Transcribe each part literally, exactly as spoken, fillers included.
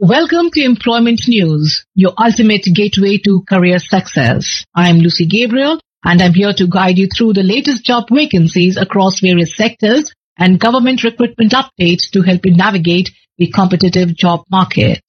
Welcome to Employment News, your ultimate gateway to career success. I am Lucy Gabriel and I'm here to guide you through the latest job vacancies across various sectors and government recruitment updates to help you navigate the competitive job market.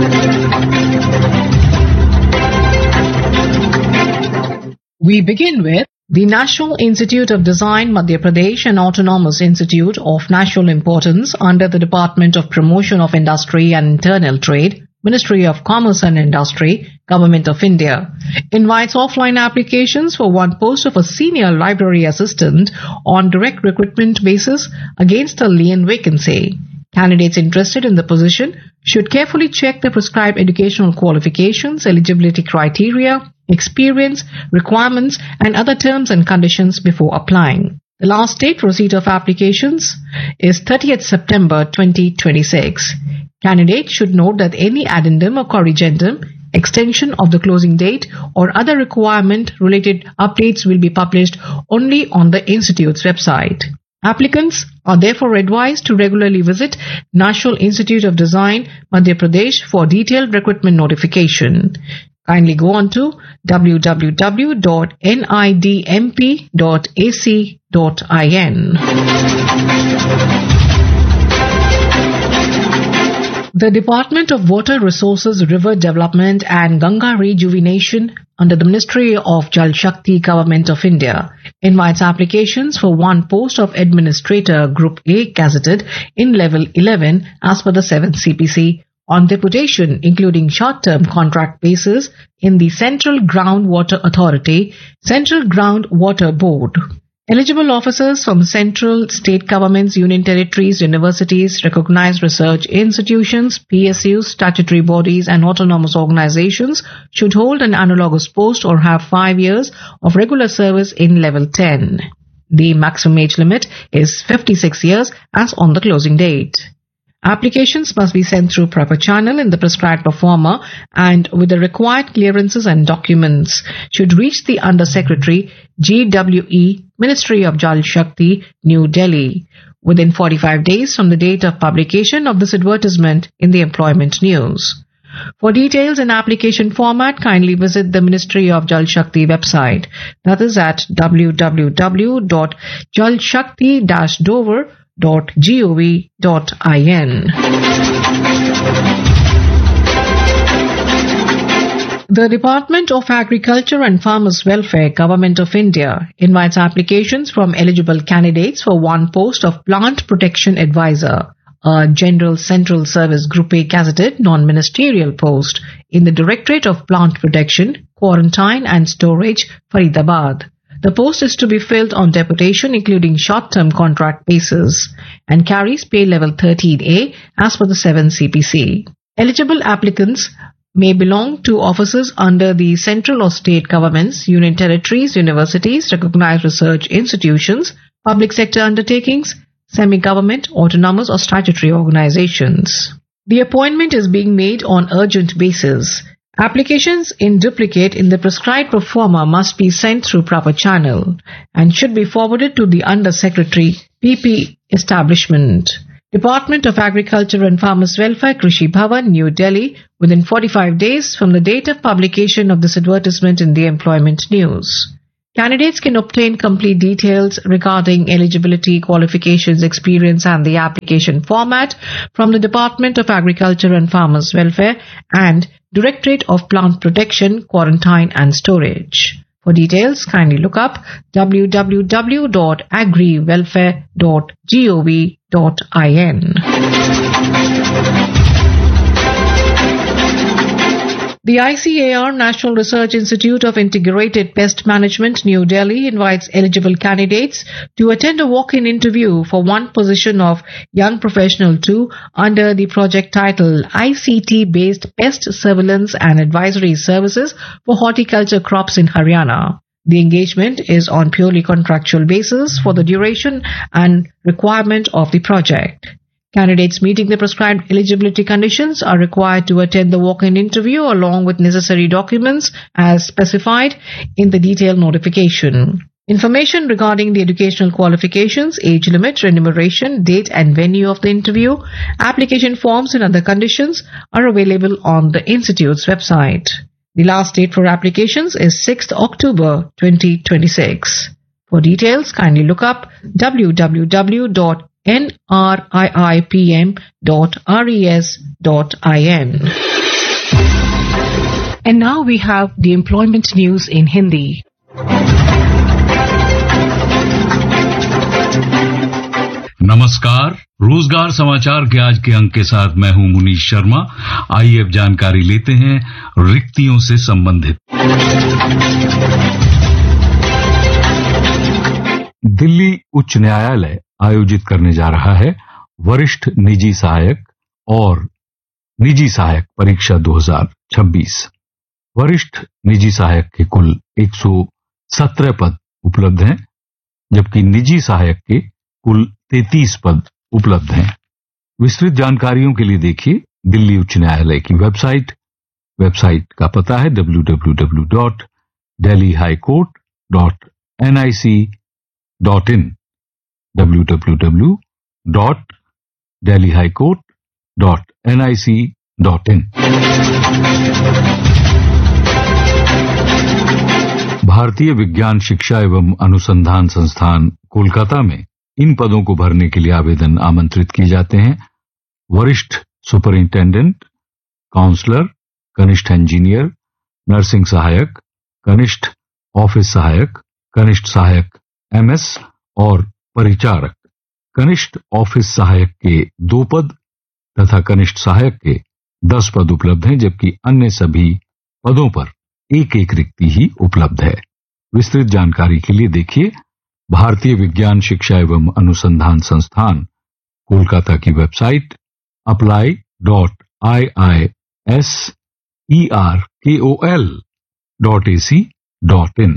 We begin with the National Institute of Design, Madhya Pradesh and Autonomous Institute of National Importance under the Department of Promotion of Industry and Internal Trade, Ministry of Commerce and Industry, Government of India, invites offline applications for one post of a senior library assistant on direct recruitment basis against a lien vacancy. Candidates interested in the position should carefully check the prescribed educational qualifications, eligibility criteria, experience, requirements, and other terms and conditions before applying. The last date for receipt of applications is thirtieth September twenty twenty-six. Candidates should note that any addendum or corrigendum, extension of the closing date, or other requirement-related updates will be published only on the Institute's website. Applicants are therefore advised to regularly visit National Institute of Design, Madhya Pradesh for detailed recruitment notification. Kindly go on to w w w dot n i d m p dot a c dot in. The Department of Water Resources, River Development and Ganga Rejuvenation under the Ministry of Jal Shakti, Government of India invites applications for one post of Administrator Group A gazetted in Level eleven as per the seventh C P C on deputation, including short-term contract basis in the Central Groundwater Authority, Central Groundwater Board. Eligible officers from central, state governments, union territories, universities, recognized research institutions, P S Us, statutory bodies and autonomous organizations should hold an analogous post or have five years of regular service in Level ten. The maximum age limit is fifty-six years as on the closing date. Applications must be sent through proper channel in the prescribed performer and with the required clearances and documents should reach the Under Secretary G W E, Ministry of Jal Shakti, New Delhi, within forty-five days from the date of publication of this advertisement in the Employment News. For details and application format, kindly visit the Ministry of Jal Shakti website, that is at w w w dot jal shakti dash dover dot gov dot in. The Department of Agriculture and Farmers Welfare, Government of India, invites applications from eligible candidates for one post of Plant Protection Advisor, a General Central Service Group A gazetted non-ministerial post in the Directorate of Plant Protection, Quarantine and Storage, Faridabad. The post is to be filled on deputation, including short-term contract basis, and carries pay level thirteen A as per the seventh C P C. Eligible applicants may belong to offices under the central or state governments, union territories, universities, recognized research institutions, public sector undertakings, semi-government, autonomous or statutory organizations. The appointment is being made on urgent basis. Applications in duplicate in the prescribed performer must be sent through proper channel and should be forwarded to the Under Secretary P P establishment, Department of Agriculture and Farmers Welfare, Krishi Bhavan, New Delhi, within forty-five days from the date of publication of this advertisement in the Employment News. Candidates can obtain complete details regarding eligibility, qualifications, experience and the application format from the Department of Agriculture and Farmers Welfare and Directorate of Plant Protection, Quarantine and Storage. For details, kindly look up w w w dot agri welfare dot gov dot in. The I C A R, National Research Institute of Integrated Pest Management, New Delhi, invites eligible candidates to attend a walk-in interview for one position of Young Professional two under the project title I C T-based Pest Surveillance and Advisory Services for Horticulture Crops in Haryana. The engagement is on purely contractual basis for the duration and requirement of the project. Candidates meeting the prescribed eligibility conditions are required to attend the walk-in interview along with necessary documents as specified in the detailed notification. Information regarding the educational qualifications, age limit, remuneration, date and venue of the interview, application forms and other conditions are available on the Institute's website. The last date for applications is sixth October twenty twenty-six. For details, kindly look up w w w dot n r i i p m dot res dot in. And now we have the employment news in Hindi. नमस्कार, रोजगार समाचार के आज के अंक के साथ मैं हूं मुनीश शर्मा। आइए अब जानकारी लेते हैं रिक्तियों से संबंधित। दिल्ली उच्च न्यायालय आयोजित करने जा रहा है वरिष्ठ निजी सहायक और निजी सहायक परीक्षा दो हज़ार छब्बीस। वरिष्ठ निजी सहायक के कुल एक सौ सत्रह पद उपलब्ध हैं, जबकि निजी सहायक के कुल तैंतीस पद उपलब्ध हैं। विस्तृत जानकारियों के लिए देखिए दिल्ली उच्च न्यायालय की वेबसाइट। वेबसाइट का पता है W W W dot Delhi high court dot N I C dot in W W W dot Delhi high court dot N I C dot in. भारतीय विज्ञान शिक्षा एवं अनुसंधान संस्थान कोलकाता में इन पदों को भरने के लिए आवेदन आमंत्रित किए जाते हैं। वरिष्ठ सुपरिंटेंडेंट, काउंसलर, कनिष्ठ इंजीनियर, नर्सिंग सहायक, कनिष्ठ ऑफिस सहायक, कनिष्ठ सहायक एमएस और परिचारक। कनिष्ठ ऑफिस सहायक के दो पद तथा कनिष्ठ सहायक के दस पद उपलब्ध हैं, जबकि अन्य सभी पदों पर एक एक रिक्ति ही उपलब्ध है। विस्तृत जानकारी के लिए देखिए भारतीय विज्ञान शिक्षा एवं अनुसंधान संस्थान कोलकाता की website apply dot I I S E R के O L dot A C dot in.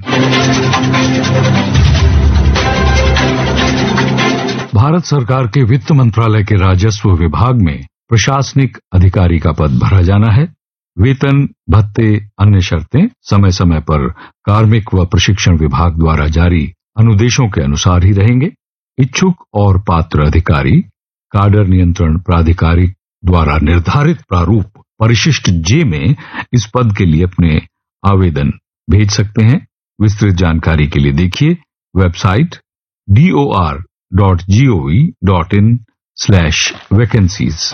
Bharat सरकार के वित्त मंत्रालय के राजस्व विभाग में प्रशासनिक अधिकारी का पद भरा जाना है। वेतन, भत्ते, अन्य शर्तें समय समय पर कार्मिक व प्रशिक्षण विभाग द्वारा जारी अनुदेशों के अनुसार ही रहेंगे। इच्छुक और पात्र अधिकारी काडर नियंत्रण प्राधिकारी द्वारा निर्धारित प्रारूप परिशिष्ट जे में इस पद के लिए अपने आवेदन भेज सकते हैं। विस्तृत जानकारी के लिए देखिए website D O R dot G O V dot in slash vacancies.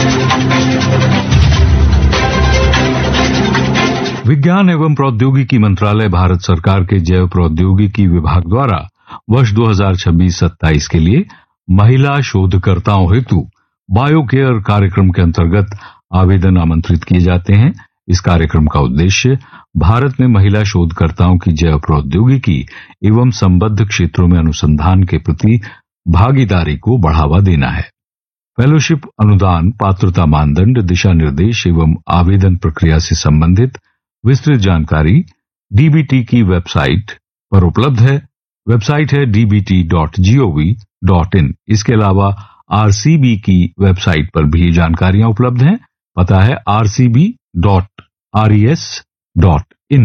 विज्ञान एवं प्रौद्योगिकी मंत्रालय भारत सरकार के जैव प्रौद्योगिकी विभाग द्वारा वर्ष दो हज़ार छब्बीस सत्ताईस के लिए महिला शोधकर्ताओं हेतु बायोकेयर कार्यक्रम के अंतर्गत आवेदन आमंत्रित किए जाते हैं। इस कार्यक्रम का उद्देश्य भारत में महिला शोधकर्ताओं की जैव प्रौद्योगिकी एवं संबद्ध क्षेत्रों में अनुसंधान के प्रति भागीदारी को बढ़ावा देना है। फेलोशिप अनुदान, पात्रता मानदंड, दिशा निर्देश एवं आवेदन प्रक्रिया से संबंधित विस्तृत जानकारी डीबीटी की वेबसाइट पर उपलब्ध है। वेबसाइट है D B T dot G O V dot in. इसके अलावा आरसीबी की वेबसाइट पर भी जानकारियां उपलब्ध हैं। पता है R C B dot R E S dot in.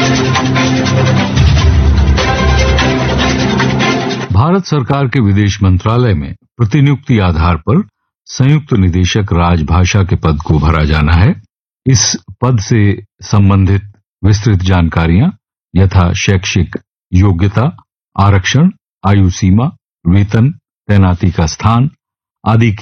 Bharat सरकार के विदेश मंत्रालय में प्रतिनियुक्ति आधार पर संयुक्त निदेशक राजभाषा के पद को भरा जाना है। इस पद से संबंधित विस्तृत जानकारियां यथा शैक्षिक योग्यता, आरक्षण, आयु सीमा, वेतन, तैनाती का स्थान आदि